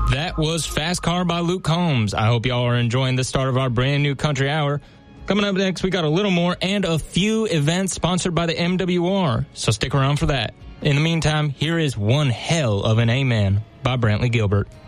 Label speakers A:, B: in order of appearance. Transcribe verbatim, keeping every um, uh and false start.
A: That was Fast Car by Luke Combs. I hope y'all are enjoying the start of our brand new Country Hour. Coming up next, we got a little more and a few events sponsored by the M W R, so stick around for that. In the meantime, here is One Hell of an Amen by Brantley Gilbert.